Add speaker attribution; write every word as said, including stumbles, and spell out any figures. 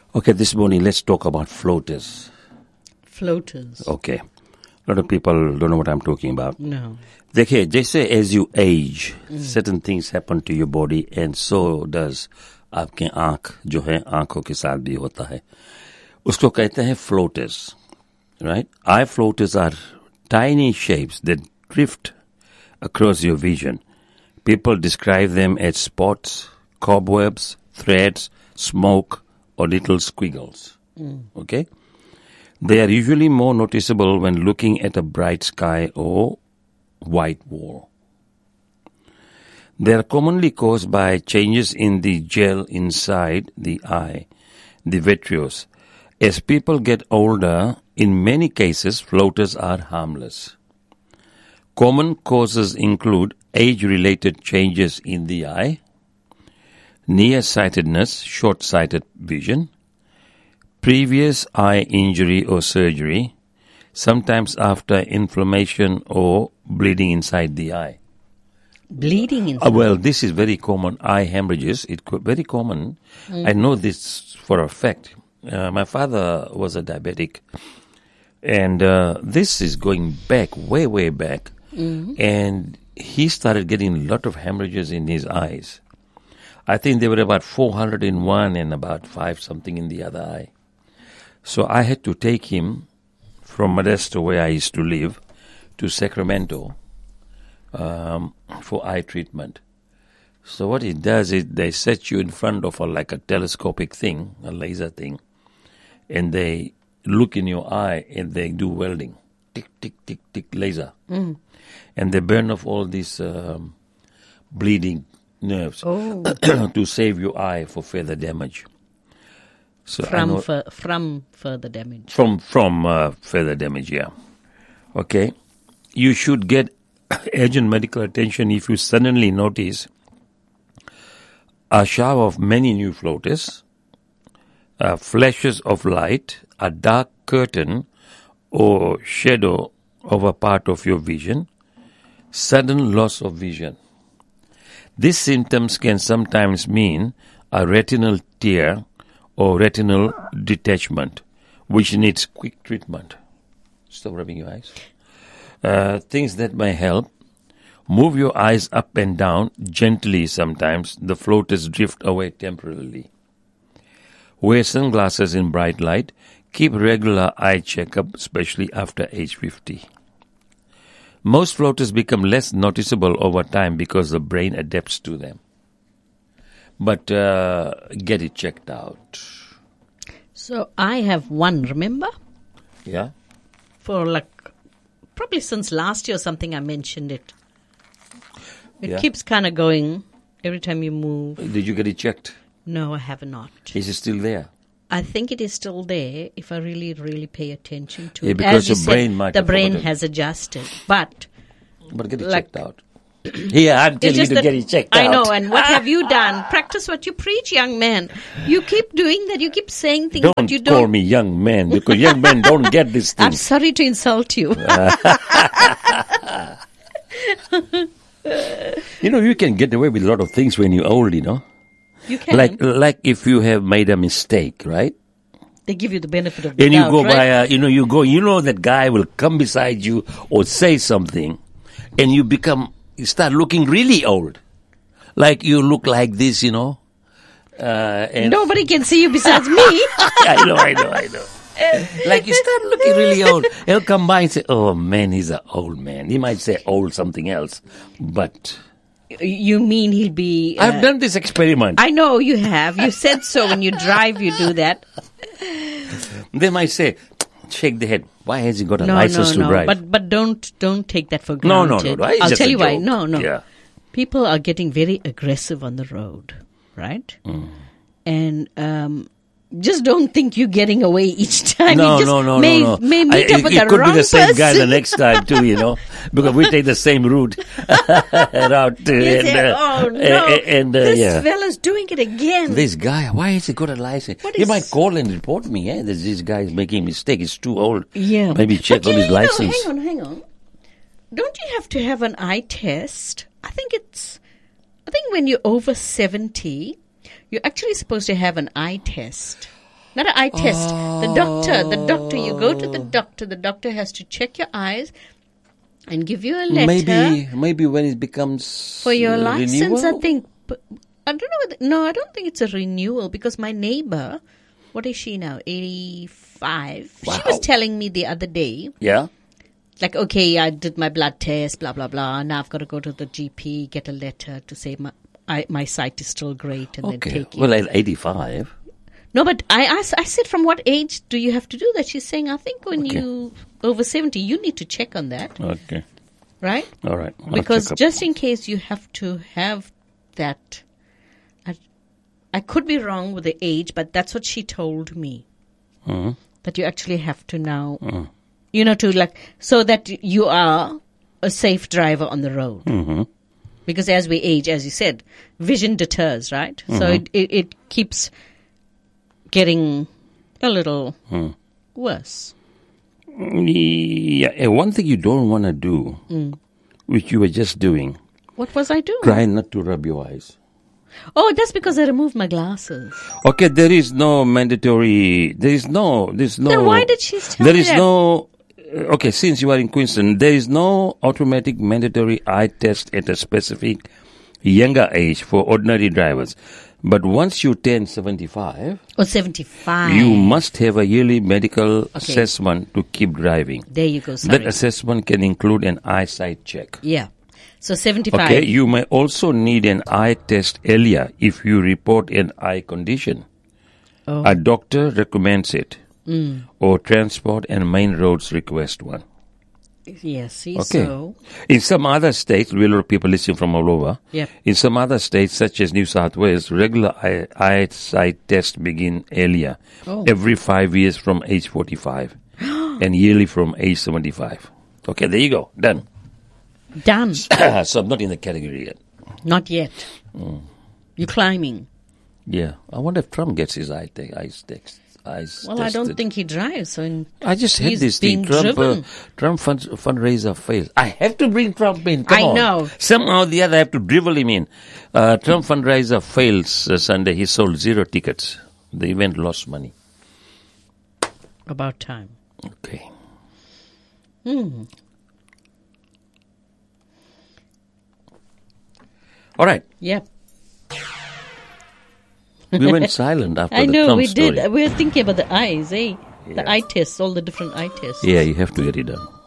Speaker 1: Okay, this morning let's talk about floaters.
Speaker 2: Floaters.
Speaker 1: Okay. A lot of people don't know what I'm talking about.
Speaker 2: No.
Speaker 1: देखिए, जैसे as you age, mm. certain things happen to your body and so does आपके आँख जो है आँखों के साथ भी होता है. उसको कहते हैं floaters, right? Eye floaters are tiny shapes that drift across your vision. People describe them as spots, cobwebs, threads, smoke, or little squiggles. Mm. Okay? They are usually more noticeable when looking at a bright sky or white wall. They are commonly caused by changes in the gel inside the eye, the vitreous. As people get older, in many cases, floaters are harmless. Common causes include age-related changes in the eye, nearsightedness, short-sighted vision, previous eye injury or surgery, sometimes after inflammation or bleeding inside the eye.
Speaker 2: Bleeding inside?
Speaker 1: Uh, well, this is very common. Eye hemorrhages, it's very common. Mm. I know this for a fact. Uh, my father was a diabetic, and uh, this is going back, way, way back. Mm-hmm. And he started getting a lot of hemorrhages in his eyes. I think there were about four hundred in one and about five something in the other eye. So I had to take him from Modesto, where I used to live, to Sacramento um, for eye treatment. So what it does is they set you in front of a, like a telescopic thing, a laser thing, and they look in your eye and they do welding. Tick, tick, tick, tick, laser. Mm. And they burn off all these um, bleeding nerves
Speaker 2: oh.
Speaker 1: to save your eye for further damage. So
Speaker 2: from fur- from further damage.
Speaker 1: From from uh, further damage, yeah. Okay. You should get urgent medical attention if you suddenly notice a shower of many new floaters, uh, flashes of light, a dark curtain or shadow over part of your vision, sudden loss of vision. These symptoms can sometimes mean a retinal tear or retinal detachment, which needs quick treatment. Stop rubbing your eyes. Uh, things that may help. Move your eyes up and down gently sometimes. The floaters drift away temporarily. Wear sunglasses in bright light. Keep regular eye checkup, especially after age fifty. Most floaters become less noticeable over time because the brain adapts to them. But uh, get it checked out.
Speaker 2: So I have one, remember?
Speaker 1: Yeah.
Speaker 2: For like, probably since last year or something I mentioned it. It
Speaker 1: yeah.
Speaker 2: keeps kind of going every time you move.
Speaker 1: Did you get it checked?
Speaker 2: No, I have not.
Speaker 1: Is it still there?
Speaker 2: I think it is still there if I really, really pay attention to
Speaker 1: yeah,
Speaker 2: it.
Speaker 1: Because
Speaker 2: As
Speaker 1: the
Speaker 2: you
Speaker 1: brain
Speaker 2: said,
Speaker 1: might
Speaker 2: the
Speaker 1: have
Speaker 2: brain
Speaker 1: forgotten.
Speaker 2: has adjusted. But,
Speaker 1: but get it
Speaker 2: like,
Speaker 1: checked out. Yeah, I'm telling you to get it checked
Speaker 2: I
Speaker 1: out.
Speaker 2: I know, and what have you done? Practice what you preach, young man. You keep doing that. You keep saying things,
Speaker 1: don't
Speaker 2: but you don't.
Speaker 1: Don't call me young man, because young men don't get this thing.
Speaker 2: I'm sorry to insult you.
Speaker 1: You know, you can get away with a lot of things when you're old, you know.
Speaker 2: You can.
Speaker 1: Like, like if you have made a mistake, right?
Speaker 2: They give you the benefit of the
Speaker 1: and
Speaker 2: doubt,
Speaker 1: you go
Speaker 2: right?
Speaker 1: by, a, you know, you go, you know that guy will come beside you or say something, and you become, you start looking really old. Like you look like this, you know. Uh, and
Speaker 2: Nobody can see you besides me.
Speaker 1: I know, I know, I know. Like you start looking really old. He'll come by and say, oh man, he's an old man. He might say old something else, but...
Speaker 2: You mean he'll be... Uh,
Speaker 1: I've done this experiment.
Speaker 2: I know you have. You said so when you drive, you do that.
Speaker 1: They might say, shake the head. Why has he got a
Speaker 2: no,
Speaker 1: license
Speaker 2: no,
Speaker 1: to
Speaker 2: no.
Speaker 1: drive?
Speaker 2: But but don't don't take that for
Speaker 1: No,
Speaker 2: granted.
Speaker 1: no, no. no. It's
Speaker 2: I'll
Speaker 1: just
Speaker 2: tell
Speaker 1: a
Speaker 2: you why.
Speaker 1: joke.
Speaker 2: No, no.
Speaker 1: Yeah.
Speaker 2: People are getting very aggressive on the road, right?
Speaker 1: Mm.
Speaker 2: And um, just don't think you're getting away each time.
Speaker 1: No,
Speaker 2: you just
Speaker 1: no, no,
Speaker 2: may,
Speaker 1: no, no.
Speaker 2: May meet
Speaker 1: I,
Speaker 2: up
Speaker 1: it,
Speaker 2: with
Speaker 1: it
Speaker 2: the
Speaker 1: could
Speaker 2: wrong
Speaker 1: be the same
Speaker 2: person.
Speaker 1: guy the next time too, you know, because we take the same route. route uh,
Speaker 2: You
Speaker 1: and,
Speaker 2: say,
Speaker 1: uh,
Speaker 2: oh no,
Speaker 1: and, and, uh,
Speaker 2: this
Speaker 1: yeah.
Speaker 2: fella's doing it again.
Speaker 1: This guy, why has he got a license?
Speaker 2: What
Speaker 1: He
Speaker 2: is-
Speaker 1: might call and report me. Eh? That this guy is making a mistake. He's too old.
Speaker 2: Yeah.
Speaker 1: Maybe check
Speaker 2: But
Speaker 1: on
Speaker 2: you
Speaker 1: his
Speaker 2: know,
Speaker 1: license.
Speaker 2: Hang on, hang on. Don't you have to have an eye test? I think it's, I think when you're over seventy, you're actually supposed to have an eye test. Not an eye test. The doctor, the doctor, you go to the doctor. The doctor has to check your eyes and give you a letter.
Speaker 1: Maybe, maybe when it becomes
Speaker 2: for your
Speaker 1: uh,
Speaker 2: license,
Speaker 1: renewal?
Speaker 2: I think. But I don't know. Whether, no, I don't think it's a renewal because my neighbor, what is she now? eighty-five.
Speaker 1: Wow.
Speaker 2: She was telling me the other day,
Speaker 1: Yeah.
Speaker 2: like, okay, I did my blood test, blah, blah, blah. Now I've got to go to the G P, get a letter to say my I, my sight is still great and then
Speaker 1: Okay.
Speaker 2: take it.
Speaker 1: Well, at eighty-five.
Speaker 2: No, but I asked, I said, from what age do you have to do that? She's saying, I think when
Speaker 1: Okay.
Speaker 2: you over seventy, you need to check on that,
Speaker 1: Okay.
Speaker 2: right?
Speaker 1: All right. I'll
Speaker 2: Because
Speaker 1: check up.
Speaker 2: just in case you have to have that, I, I could be wrong with the age, but that's what she told me.
Speaker 1: Mhm.
Speaker 2: That you actually have to now,
Speaker 1: Mm.
Speaker 2: you know, to like, so that you are a safe driver on the road.
Speaker 1: Mhm.
Speaker 2: Because as we age, as you said, vision deters, right? So
Speaker 1: Mm-hmm.
Speaker 2: it, it, it keeps getting a little
Speaker 1: Mm.
Speaker 2: worse.
Speaker 1: Yeah. and One thing you don't want to do,
Speaker 2: Mm.
Speaker 1: which you were just doing,
Speaker 2: What was I doing?
Speaker 1: try not to rub your eyes.
Speaker 2: Oh, that's because I removed my glasses.
Speaker 1: Okay, there is no mandatory. There is no. There is no.
Speaker 2: Then why did she tell
Speaker 1: There
Speaker 2: me
Speaker 1: is
Speaker 2: that?
Speaker 1: no. Okay, since you are in Queensland, there is no automatic mandatory eye test at a specific younger age for ordinary drivers. But once you turn seventy-five,
Speaker 2: Oh, seventy-five.
Speaker 1: you must have a yearly medical assessment to keep driving.
Speaker 2: There you go, sorry.
Speaker 1: That assessment can include an eyesight check.
Speaker 2: Yeah. So seventy-five.
Speaker 1: Okay, you may also need an eye test earlier if you report an eye condition.
Speaker 2: Oh.
Speaker 1: A doctor recommends it,
Speaker 2: Mm.
Speaker 1: or Transport and Main Roads request one.
Speaker 2: Yes, see,
Speaker 1: Okay.
Speaker 2: so.
Speaker 1: In some other states, we have a lot of people listening from all over.
Speaker 2: Yep.
Speaker 1: In some other states, such as New South Wales, regular eye, eyesight tests begin earlier,
Speaker 2: Oh.
Speaker 1: every five years from age forty-five, and yearly from age seventy-five. Okay, there you go, done.
Speaker 2: Done.
Speaker 1: So I'm not in the category yet.
Speaker 2: Not yet.
Speaker 1: Mm.
Speaker 2: You're climbing.
Speaker 1: Yeah, I wonder if Trump gets his eye te- eyes text. Eyes
Speaker 2: Well, I don't
Speaker 1: tested.
Speaker 2: think he drives, so in,
Speaker 1: I just hate
Speaker 2: he's
Speaker 1: this thing.
Speaker 2: being
Speaker 1: Trump, uh,
Speaker 2: driven.
Speaker 1: Trump fund, fundraiser fails. I have to bring Trump in. Come
Speaker 2: I
Speaker 1: on.
Speaker 2: know.
Speaker 1: Somehow or the other, I have to dribble him in. Uh, Trump fundraiser fails uh, Sunday. He sold zero tickets. The event lost money.
Speaker 2: About time.
Speaker 1: Okay.
Speaker 2: Hmm.
Speaker 1: All right.
Speaker 2: Yep.
Speaker 1: We went silent after
Speaker 2: I
Speaker 1: the
Speaker 2: know,
Speaker 1: Trump
Speaker 2: we
Speaker 1: story.
Speaker 2: did. We were thinking about the eyes, eh?
Speaker 1: Yeah.
Speaker 2: The eye tests, all the different eye tests.
Speaker 1: Yeah, you have to get it done.